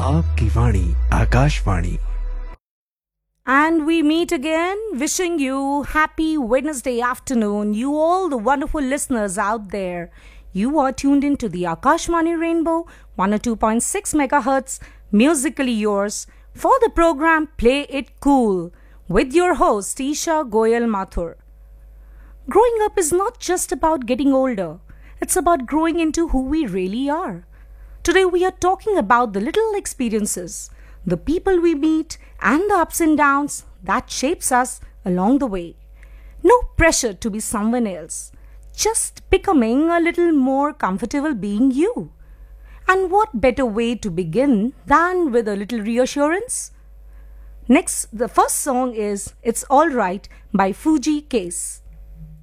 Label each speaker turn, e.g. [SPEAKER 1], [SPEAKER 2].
[SPEAKER 1] आपकी वाणी Akashvani.
[SPEAKER 2] And we meet again, wishing you happy Wednesday afternoon. You all the wonderful listeners out there. You are tuned into the Akashvani Rainbow 102.6 megahertz, musically yours, for the program Play It Cool with your host Isha Goyal Mathur. Growing up is not just about getting older. It's about growing into who we really are. Today we are talking about the little experiences, the people we meet, and the ups and downs that shapes us along the way. No pressure to be someone else, just becoming a little more comfortable being you. And what better way to begin than with a little reassurance? Next, the first song is It's All Right by Fuji Case.